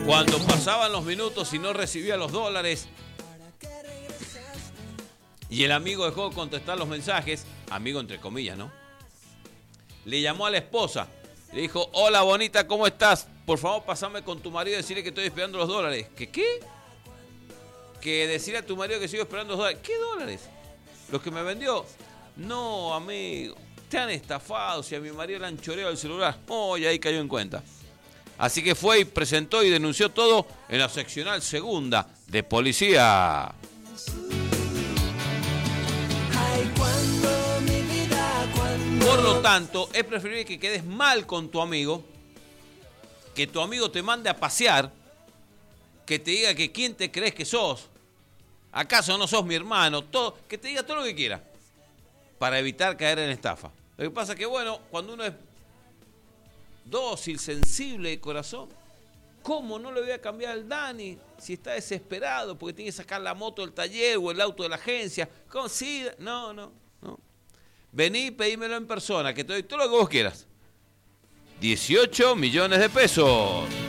Cuando pasaban los minutos y no recibía los dólares y el amigo dejó de contestar los mensajes, amigo entre comillas, ¿no? Le llamó a la esposa, le dijo, hola bonita, ¿cómo estás? Por favor, pásame con tu marido y decirle que estoy esperando los dólares. ¿Qué qué? Que decirle a tu marido que sigo esperando los dólares. ¿Qué dólares? ¿Los que me vendió? No, amigo, te han estafado, si a mi marido le han choreado el celular. Oh, y ahí cayó en cuenta. Así que fue y presentó y denunció todo en la seccional segunda de policía. Por lo tanto, es preferible que quedes mal con tu amigo, que tu amigo te mande a pasear, que te diga que quién te crees que sos, acaso no sos mi hermano, todo, que te diga todo lo que quiera, para evitar caer en estafa. Lo que pasa es que, bueno, cuando uno es dócil, sensible de corazón, ¿cómo no le voy a cambiar al Dani si está desesperado porque tiene que sacar la moto del taller o el auto de la agencia? ¿Cómo? Sí, no. Vení, pedímelo en persona, que te doy todo lo que vos quieras. 18 millones de pesos.